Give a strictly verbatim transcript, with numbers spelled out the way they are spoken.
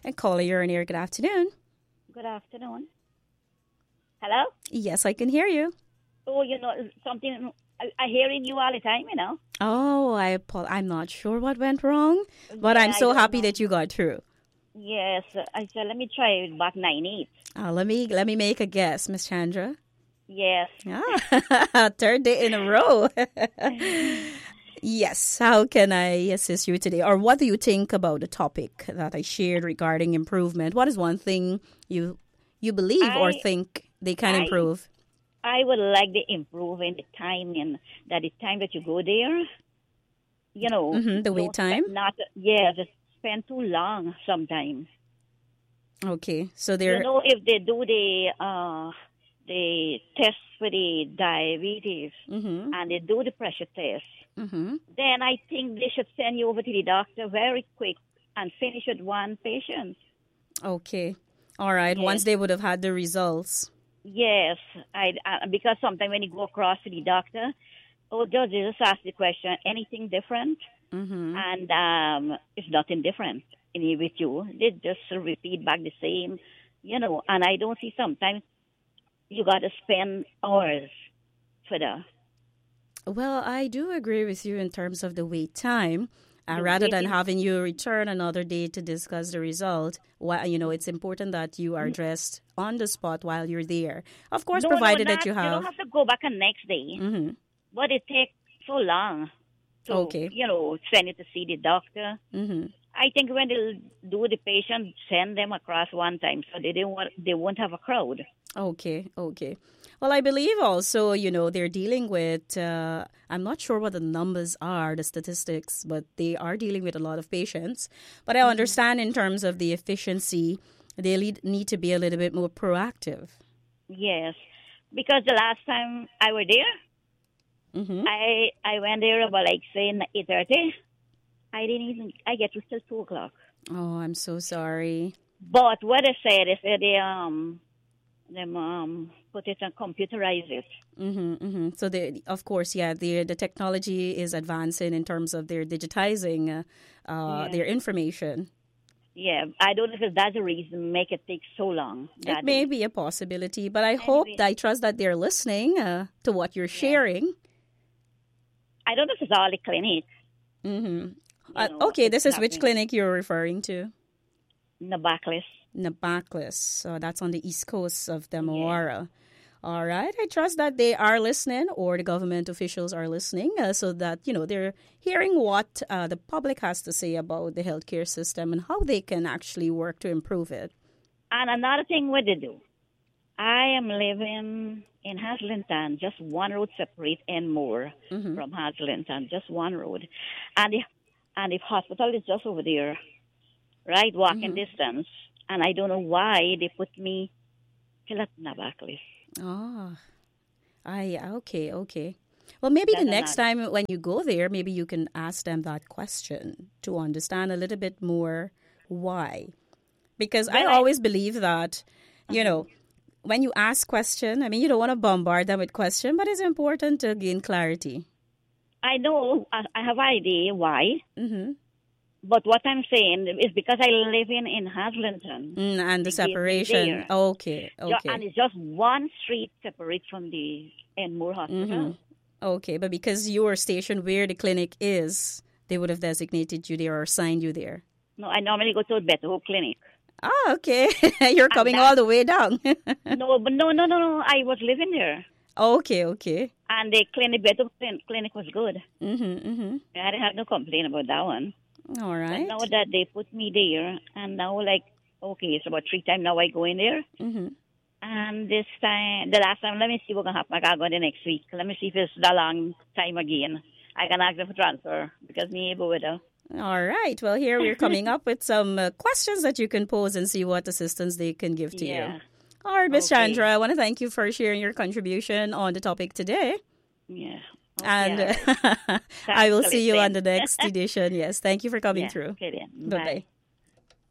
And caller, you're in here. Good afternoon. Good afternoon. Hello? Yes, I can hear you. Oh, you know, something, I, I hearing you all the time, you know. Oh, I apo- I'm not sure what went wrong, but Yeah, I'm I so don't happy know. that you got through. Yes, I said, let me try it back nine eight. Uh, let me let me make a guess, Miss Chandra. Yes. Ah, third day in a row. Yes. How can I assist you today? Or what do you think about the topic that I shared regarding improvement? What is one thing you you believe or I, think they can I, improve? I would like to improve in the timing, that the time that you go there, you know, Mm-hmm, the wait don't time. spend, not, yeah, just spend too long sometimes. Okay. So You they're know, if they do the, uh, the test for the diabetes mm-hmm, and they do the pressure test, mm-hmm. then I think they should send you over to the doctor very quick and finish with one patient. Okay. All right. Yes, Once they would have had the results. yes. I, I because sometimes when you go across to the doctor, oh, just they just ask the question, anything different, Mm-hmm. and um, it's nothing different in with you. They just repeat back the same, you know. And I don't see sometimes you got to spend hours for the Well, I do agree with you in terms of the wait time. Uh, the rather than waiting. having you return another day to discuss the result, why, you know, it's important that you are N- dressed on the spot while you're there. Of course, No, no, provided that not. you You don't have. have to go back the next day, Mm-hmm. but it takes so long to, Okay. you know, send it to see the doctor. Mm-hmm. I think when they do the patient, send them across one time so they didn't want, they won't have a crowd. Okay, okay. Well, I believe also, you know, they're dealing with, uh, I'm not sure what the numbers are, the statistics, but they are dealing with a lot of patients. But I Hmm. understand in terms of the efficiency, they lead, need to be a little bit more proactive. Yes, because the last time I were there, Mm-hmm. I I went there about like say eight thirty. I didn't even I get to till two o'clock. Oh, I'm so sorry. But what they said, they said they um them um put it and computerize it. Mm-hmm, mm-hmm. So, they, of course, yeah, the the technology is advancing in terms of their digitizing uh, uh, Yeah, their information. yeah. I don't know if that's the reason make it take so long It that may day. be a possibility, but I hope, Anyway, I trust that they're listening uh, to what you're yeah. sharing. I don't know if it's all the clinic. Mm-hmm. You Uh, know, okay, it's this is which happening clinic you're referring to? in the backlist. Nabaklis. So that's on the east coast of Yeah. Demawara. All right. I trust that they are listening or the government officials are listening uh, so that, you know, they're hearing what uh, the public has to say about the healthcare system and how they can actually work to improve it. And another thing what they do. I am living in Haslington, just one road separate and more Mm-hmm. from Haslington, just one road. And the, and the hospital is just over there, right, walking Mm-hmm. distance. And I don't know why they put me till at Nabaklis. Oh, I, okay, okay. Well, maybe the That's next another. time when you go there, maybe you can ask them that question to understand a little bit more why. Because I Well, I, always believe that, you uh-huh. know, when you ask question, I mean, you don't want to bombard them with question, but it's important to gain clarity. I know, I, I have idea why. Mm-hmm. But what I'm saying is because I live in, in Haslington, Mm, and the they gave me separation. there. Okay, Ju- And okay. it's just one street separate from the Enmore Mm-hmm. Hospital. Okay, but because you are stationed where the clinic is, they would have designated you there or assigned you there. No, I normally go to Better Hope Clinic. Ah, okay. You're And coming that, all the way down. no, but no, no, no, no. I was living there. Okay, okay. And the clinic, Better clin- clinic was good. Mm-hmm, mm-hmm. I didn't have no complaint about that one. All But now right. that they put me there, and now like, okay, it's about three times now I go in there. Mm-hmm. And this time, the last time, let me see what's going to happen. I got to go the next week. Let me see if it's that long time again. I can ask them for transfer because me able with her. All right. Well, here we're coming up with some uh, questions that you can pose and see what assistance they can give to you. Yeah. All right, Miss Okay. Chandra, I want to thank you for sharing your contribution on the topic today. Yeah. Okay, And all right. uh, I Thanks, will Philip, see you on then. the next edition. Yes, thank you for coming Yeah. through. Okay, then. Bye-bye. Bye.